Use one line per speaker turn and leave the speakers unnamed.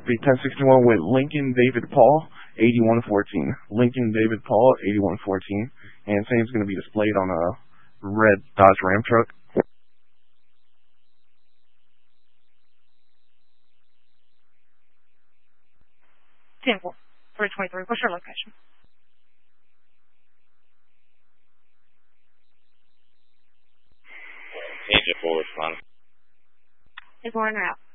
be 1061 with Lincoln David Paul, 8114. Lincoln David Paul, 8114. And saying it's going to be displayed on a red Dodge Ram truck.
10-4, 323. What's your location?
Agent 4 responding.
Is Warren out?